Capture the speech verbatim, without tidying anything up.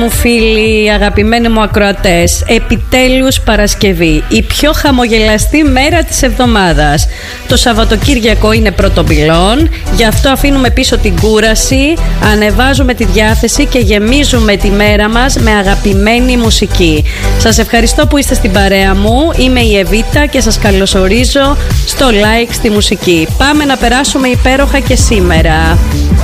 μου φίλοι, αγαπημένοι μου ακροατές, επιτέλους Παρασκευή, η πιο χαμογελαστή μέρα της εβδομάδας. Το Σαββατοκύριακο είναι πρωτοπυλών, γι' αυτό αφήνουμε πίσω την κούραση, ανεβάζουμε τη διάθεση και γεμίζουμε τη μέρα μας με αγαπημένη μουσική. Σας ευχαριστώ που είστε στην παρέα μου, είμαι η Εβίτα και σας καλωσορίζω στο Like στη μουσική. Πάμε να περάσουμε υπέροχα και σήμερα.